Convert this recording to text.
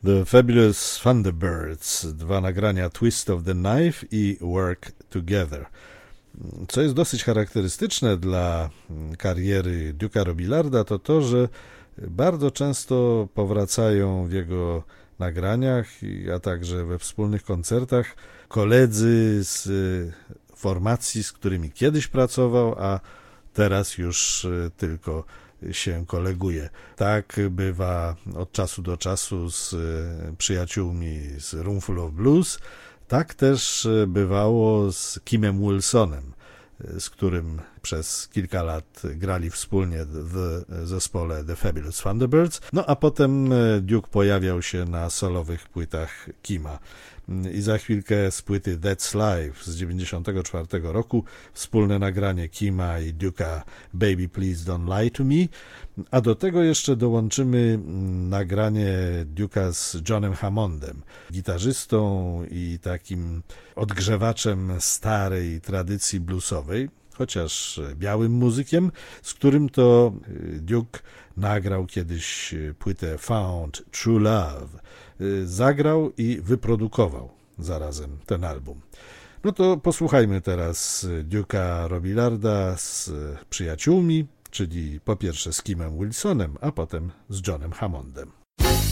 The Fabulous Thunderbirds, dwa nagrania Twist of the Knife i Work Together. Co jest dosyć charakterystyczne dla kariery Duke'a Robillarda, to to, że bardzo często powracają w jego nagraniach, a także we wspólnych koncertach koledzy z formacji, z którymi kiedyś pracował, a teraz już tylko się koleguje. Tak bywa od czasu do czasu z przyjaciółmi z Roomful of Blues, tak też bywało z Kimem Wilsonem, z którym przez kilka lat grali wspólnie w zespole The Fabulous Thunderbirds, no a potem Duke pojawiał się na solowych płytach Kima. I za chwilkę z płyty That's Life z 1994 roku wspólne nagranie Kima i Duke'a Baby Please Don't Lie to Me, a do tego jeszcze dołączymy nagranie Duke'a z Johnem Hammondem, gitarzystą i takim odgrzewaczem starej tradycji bluesowej, chociaż białym muzykiem, z którym to Duke nagrał kiedyś płytę Found True Love. Zagrał i wyprodukował zarazem ten album. No to posłuchajmy teraz Duke'a Robillarda z przyjaciółmi, czyli po pierwsze z Kimem Wilsonem, a potem z Johnem Hammondem.